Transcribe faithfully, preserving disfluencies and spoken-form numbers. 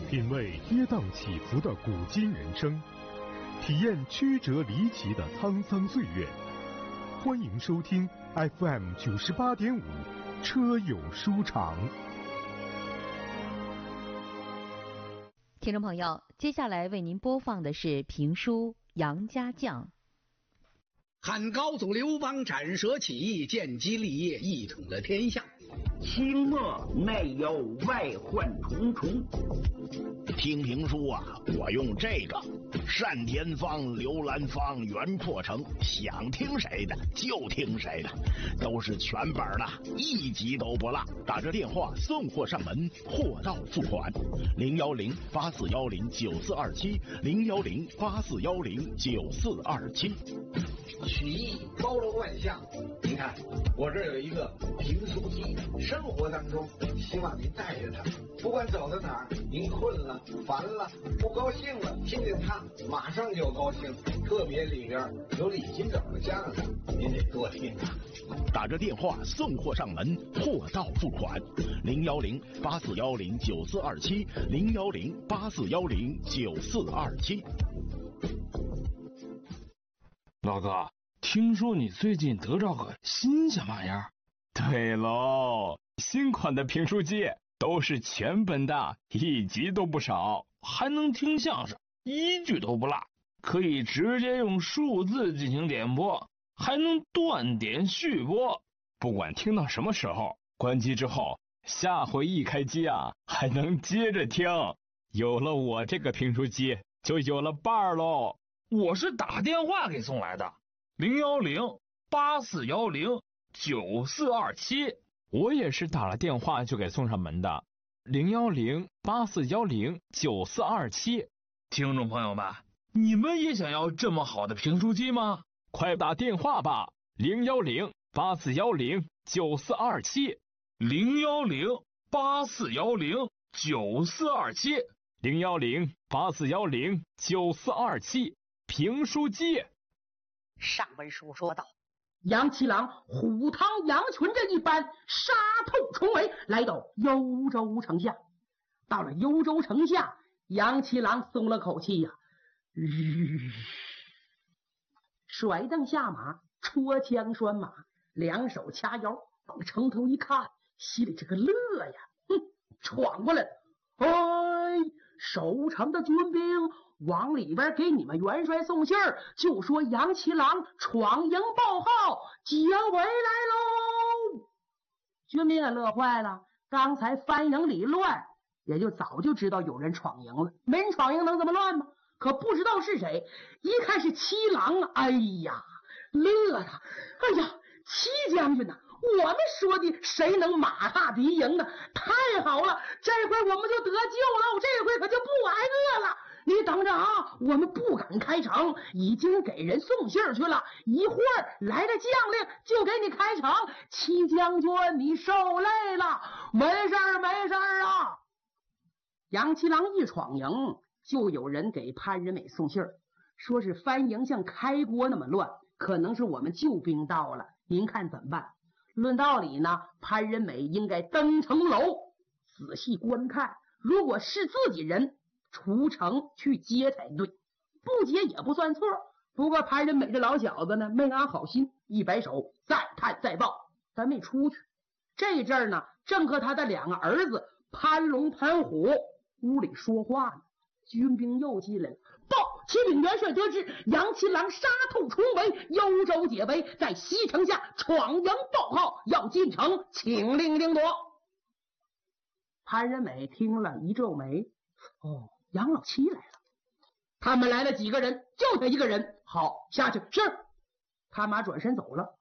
品味跌宕起伏的古今人生，体验曲折离奇的沧桑岁月。欢迎收听 F M 九十八点五车友书场。 听众朋友，接下来为您播放的是评书《杨家将》。 汉高祖刘邦斩蛇起义，建基立业，一统了天下。 清末内忧外患重重。 听评书啊，我用这个单田芳、刘兰芳、袁阔成，想听谁的就听谁的，都是全本的，一集都不落。打着电话送货上门，货到付款。零幺零八四幺零九四二七，零幺零八四幺零九四二七。 曲艺包罗万象，您看我这儿有一个评书机，生活当中希望您带着它，不管走到哪儿，您困了、烦了、不高兴了，听见它马上就高兴。特别里边有李金斗的相声，您得多听啊。 打着电话送货上门，货到付款。零幺零八四幺零九四二七，零幺零八四幺零九四二七。 老哥，听说你最近得着个新鲜玩意儿？ 对喽，新款的评书机都是全本的，一集都不少， 还能听相声，一句都不落，可以直接用数字进行点播，还能断点续播。 不管听到什么时候，关机之后，下回一开机啊，还能接着听。有了我这个评书机，就有了伴儿喽。 我是打电话给送来的，零幺零八四幺零九四二七。 我也是打了电话就给送上门的，零幺零八四幺零九四二七。 听众朋友们，你们也想要这么好的评书机吗？ 快打电话吧，零幺零八四幺零九四二七， 零幺零八四幺零九四二七， 零幺零八四幺零九四二七。评书机。 上文书说到， 杨七郎虎堂杨群这一班杀透重围，来到幽州城下。到了幽州城下，杨七郎松了口气呀、啊，甩蹬下马，戳枪拴马，两手掐腰，往城头一看，心里这个乐呀，哼，闯过来了！哎，守城的军兵往里边给你们元帅送信儿，就说杨七郎闯营报号，解围来喽！军兵也乐坏了，刚才番营里乱，也就早就知道有人闯营了，没人闯营能怎么乱吗？可不知道是谁，一看是七郎啊，哎呀，乐了！哎呀，七将军呐、啊！我们说的谁能马踏敌营呢？太好了，这回我们就得救了，这回可就不挨饿了。你等着啊，我们不敢开城，已经给人送信去了，一会儿来了将令就给你开城。七将军，你受累了。没事儿没事儿啊。杨七郎一闯营，就有人给潘仁美送信儿，说是番营像开国那么乱，可能是我们救兵到了，您看怎么办？论道理呢，潘仁美应该登城楼仔细观看，如果是自己人，出城去接才对，不接也不算错。不过潘仁美这老小子呢，没安好心，一摆手，再探再报，咱没出去。这阵儿呢，正和他的两个儿子潘龙、潘虎屋里说话呢，军兵又进来了，报启禀元帅，得知杨七郎杀透重围，幽州解围，在西城下闯营报号，要进城，请令定夺。潘仁美听了一皱眉，哦，杨老七来了。他们来了几个人？就他一个人。好，下去。是。他妈转身走了。